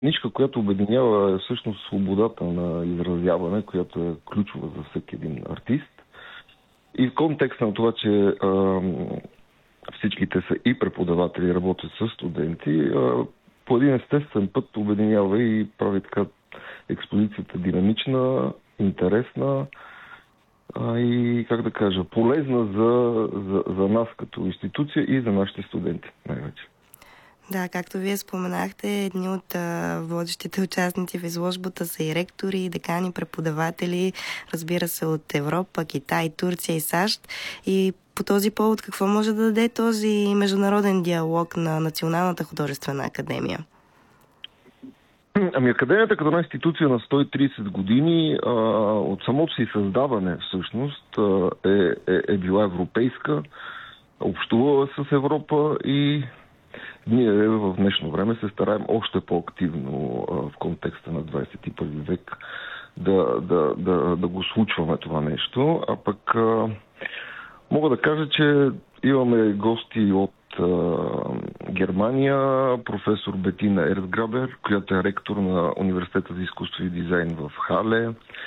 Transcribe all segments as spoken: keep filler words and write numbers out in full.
книжка, която обединява всъщност свободата на изразяване, която е ключова за всеки един артист. И в контекста на това, че а, всичките са и преподаватели, работят с студенти, а, по един естествен път обединява и прави така експозицията динамична, интересна а, и, как да кажа, полезна за, за, за нас като институция и за нашите студенти най-вече. Да, както вие споменахте, едни от а, водещите участници в изложбата са и ректори, и декани, преподаватели, разбира се, от Европа, Китай, Турция и САЩ. И по този повод какво може да даде този международен диалог на Националната художествена академия? Ами Академията като една институция на сто и тридесет години а, от самото си създаване всъщност а, е, е, е била европейска, общувала с Европа и ние в днешно време се стараем още по-активно а, в контекста на двадесет и първи век да, да, да, да го случваме това нещо. А пък а, мога да кажа, че имаме гости от а, Германия, професор Бетина Ерцграбер, която е ректор на Университета за изкуство и дизайн в Хале.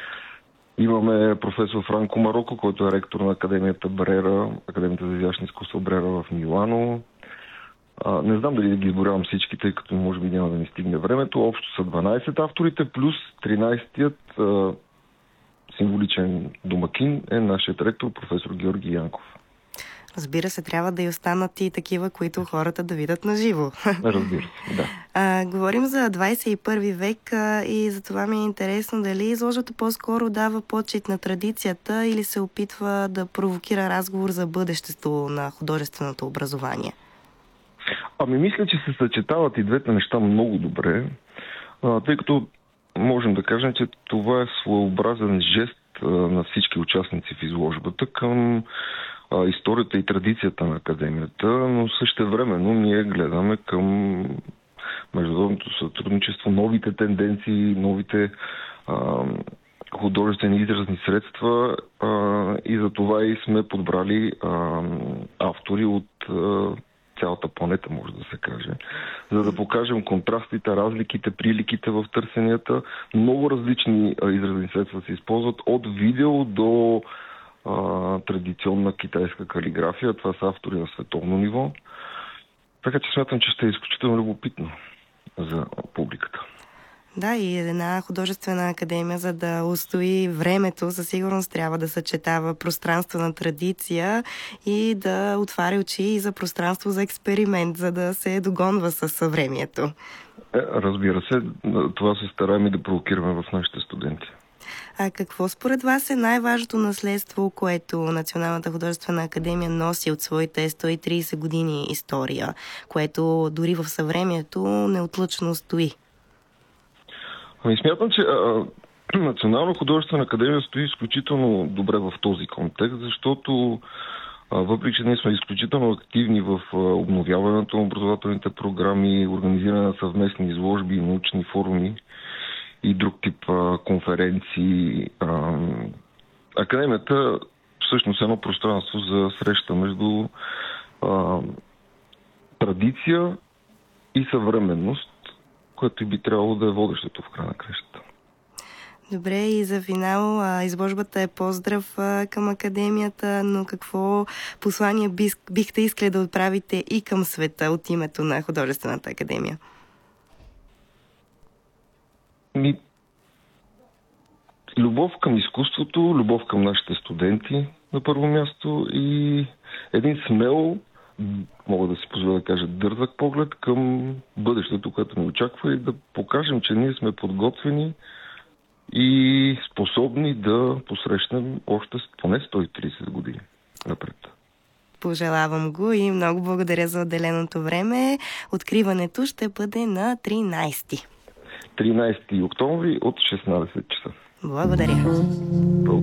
Имаме професор Франко Мароко, който е ректор на Академията Брера, Академията за изящни изкуства Брера в Милано. А, не знам дали да ги изборявам всички, тъй като може би няма да ни стигне времето. Общо са дванадесет авторите, плюс тринадесетият а, символичен домакин е нашият ректор, професор Георги Янков. Разбира се, трябва да и останат и такива, които хората да видят на живо. Разбира се, да. А, говорим за двадесет и първи век а, и за това ми е интересно дали изложбата по-скоро дава почит на традицията или се опитва да провокира разговор за бъдещето на художественото образование. Ами мисля, че се съчетават и двете неща много добре, а, тъй като можем да кажем, че това е своеобразен жест а, на всички участници в изложбата към а, историята и традицията на академията, но същевременно ние гледаме към международното сътрудничество, новите тенденции, новите а, художествени изразни средства а, и за това и сме подбрали а, автори от а, цялата планета, може да се каже, за да покажем контрастите, разликите, приликите в търсенията. Много различни а, изразни средства се използват, от видео до а, традиционна китайска калиграфия. Това са автори на световно ниво. Така че смятам, че ще е изключително любопитно за публиката. Да, и една художествена академия, за да устои времето, със сигурност трябва да съчетава пространствена традиция и да отваря очи и за пространство за експеримент, за да се догонва със съвремието. Е, разбира се, това се стараем и да провокираме в нашите студенти. А какво според вас е най-важното наследство, което Националната художествена академия носи от своите сто и тридесет години история, което дори в съвремието неотлъчно стои? Ами смятам, че а, Национална художествена академия стои изключително добре в този контекст, защото а, въпреки, че ние сме изключително активни в а, обновяването на образователните програми, организиране на съвместни изложби, научни форуми и друг тип а, конференции, а, академията всъщност е едно пространство за среща между а, традиция и съвременност, което и би трябвало да е водещото в края на кращата. Добре, и за финал, изложбата е поздрав към академията, но какво послание бихте искали да отправите и към света от името на Художествената академия? Ми... Любов към изкуството, любов към нашите студенти на първо място и един смел, мога да си позволя да кажа, дързък поглед към бъдещето, което ни очаква и да покажем, че ние сме подготвени и способни да посрещнем още поне сто и тридесет години напред. Пожелавам го и много благодаря за отделеното време. Откриването ще бъде на тринадесети. тринадесети октомври от шестнадесет часа. Благодаря.